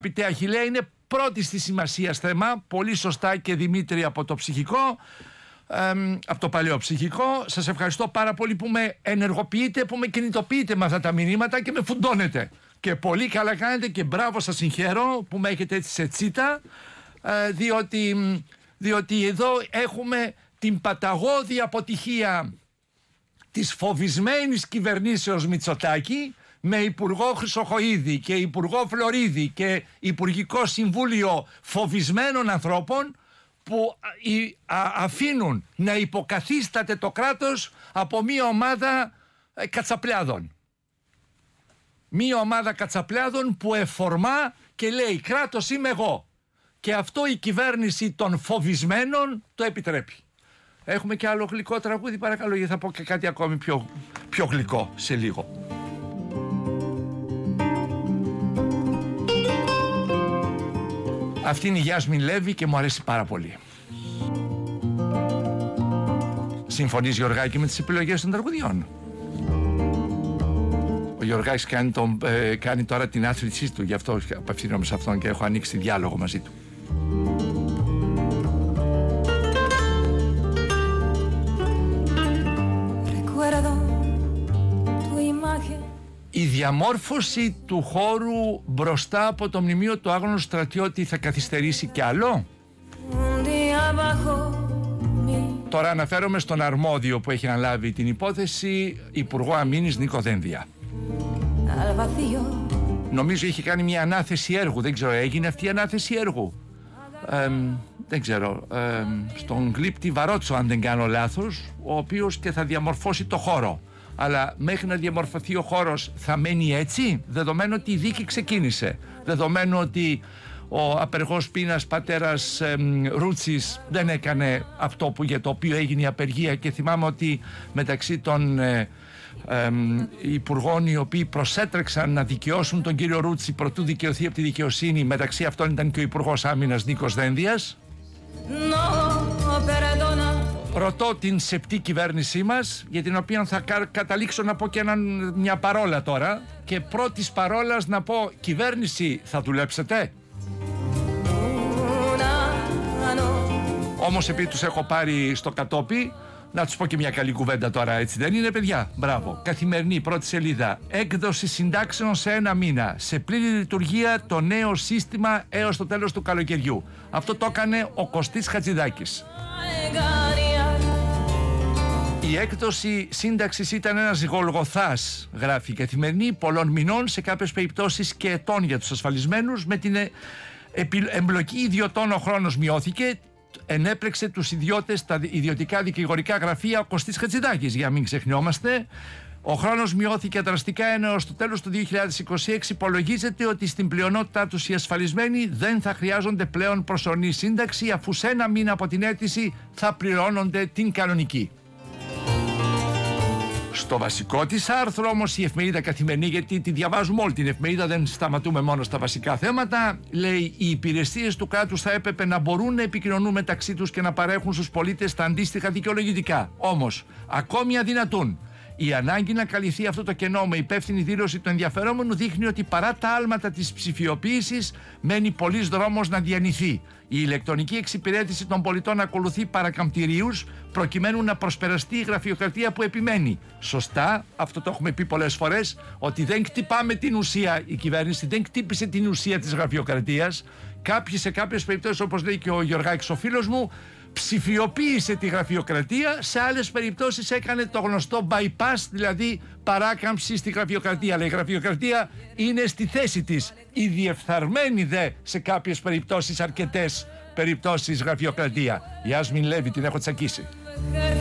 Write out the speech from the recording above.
Αγαπητέ Αχιλλέα, είναι πρώτη στη σημασία θέμα. Πολύ σωστά και Δημήτρη από το ψυχικό, από το παλαιό ψυχικό. Σας ευχαριστώ πάρα πολύ που με ενεργοποιείτε, που με κινητοποιείτε με αυτά τα μηνύματα και με φουντώνετε. Και πολύ καλά κάνετε και μπράβο, σας συγχαίρω που με έχετε έτσι σε τσίτα, διότι εδώ έχουμε την παταγώδη αποτυχία της φοβισμένης κυβερνήσεως Μητσοτάκη, με υπουργό Χρυσοχοΐδη και υπουργό Φλωρίδη και υπουργικό συμβούλιο φοβισμένων ανθρώπων που αφήνουν να υποκαθίσταται το κράτος από μία ομάδα κατσαπλιάδων. Μία ομάδα κατσαπλιάδων που εφορμά και λέει κράτος είμαι εγώ. Και αυτό η κυβέρνηση των φοβισμένων το επιτρέπει. Έχουμε και άλλο γλυκό τραγούδι, παρακαλώ, γιατί θα πω και κάτι ακόμη πιο γλυκό σε λίγο. Αυτή είναι η Γιάσμιν Λέβη και μου αρέσει πάρα πολύ. Συμφωνείς, Γιωργάκη, με τις επιλογές των τραγουδιών? Ο Γιωργάκης κάνει τώρα την άθλησή του, γι' αυτό απευθύνομαι σε αυτόν και έχω ανοίξει διάλογο μαζί του. Η διαμόρφωση του χώρου μπροστά από το μνημείο του άγνωστου στρατιώτη θα καθυστερήσει κι άλλο? Τώρα αναφέρομαι στον αρμόδιο που έχει αναλάβει την υπόθεση, Υπουργό Αμήνης Νίκο Δένδια. Νομίζω είχε κάνει μια ανάθεση έργου, δεν ξέρω, έγινε αυτή η ανάθεση έργου? Δεν ξέρω, στον Γλύπτη Βαρότσο, αν δεν κάνω λάθος, ο οποίος και θα διαμορφώσει το χώρο. Αλλά μέχρι να διαμορφωθεί ο χώρος θα μένει έτσι, δεδομένου ότι η δίκη ξεκίνησε, δεδομένου ότι ο απεργός πείνας πατέρας Ρούτσης δεν έκανε αυτό για το οποίο έγινε η απεργία, και θυμάμαι ότι μεταξύ των υπουργών οι οποίοι προσέτρεξαν να δικαιώσουν τον κύριο Ρούτσι προτού δικαιωθεί από τη δικαιοσύνη, μεταξύ αυτών ήταν και ο Υπουργός Άμυνας Νίκος Δένδιας. Ρωτώ την σεπτή κυβέρνησή μας, για την οποία θα καταλήξω να πω και μια παρόλα τώρα, και πρώτης παρόλας να πω: κυβέρνηση, θα δουλέψετε? Όμως επειδή τους έχω πάρει στο κατόπι, να τους πω και μια καλή κουβέντα τώρα, έτσι δεν είναι, παιδιά? Μπράβο. Καθημερινή, πρώτη σελίδα. Έκδοση συντάξεων σε 1 μήνα. Σε πλήρη λειτουργία το νέο σύστημα έως το τέλος του καλοκαιριού. Αυτό το έκανε ο Κωστής Χατζηδάκης. Η έκδοση σύνταξης ήταν ένας γολγοθάς, γράφει η Καθημερινή, πολλών μηνών, σε κάποιες περιπτώσεις και ετών για τους ασφαλισμένους. Με την εμπλοκή ιδιωτών ο χρόνος μειώθηκε. Ενέπλεξε τους ιδιώτες τα ιδιωτικά δικηγορικά γραφεία ο Κωστής Χατζηδάκης, για να μην ξεχνιόμαστε. Ο χρόνος μειώθηκε δραστικά, ενώ στο τέλος του 2026 υπολογίζεται ότι στην πλειονότητά τους οι ασφαλισμένοι δεν θα χρειάζονται πλέον προσωρινή σύνταξη, αφού σε 1 μήνα από την αίτηση θα πληρώνονται την κανονική. Στο βασικό της άρθρο όμως η εφημερίδα Καθημερινή, γιατί τη διαβάζουμε όλη την εφημερίδα, δεν σταματούμε μόνο στα βασικά θέματα, λέει: οι υπηρεσίες του κράτους θα έπρεπε να μπορούν να επικοινωνούν μεταξύ τους και να παρέχουν στους πολίτες τα αντίστοιχα δικαιολογητικά. Όμως ακόμη αδυνατούν. Η ανάγκη να καλυφθεί αυτό το κενό με υπεύθυνη δήλωση του ενδιαφερόμενου δείχνει ότι παρά τα άλματα της ψηφιοποίησης μένει πολλής δρόμος να διανυθεί. Η ηλεκτρονική εξυπηρέτηση των πολιτών ακολουθεί παρακαμπτηρίους προκειμένου να προσπεραστεί η γραφειοκρατία που επιμένει. Σωστά, αυτό το έχουμε πει πολλές φορές, ότι δεν κτυπάμε την ουσία, η κυβέρνηση δεν κτύπησε την ουσία της γραφειοκρατίας. Κάποιοι σε κάποιες περιπτώσεις, όπως λέει και ο Γιωργάκης ο φίλος μου, ψηφιοποίησε τη γραφειοκρατία, σε άλλες περιπτώσεις έκανε το γνωστό bypass, δηλαδή παράκαμψη στη γραφειοκρατία. Αλλά η γραφειοκρατία είναι στη θέση της. Η διεφθαρμένη δε σε κάποιες περιπτώσεις, αρκετές περιπτώσεις γραφειοκρατία. Η Γιάσμιν Λέβη την έχω τσακίσει.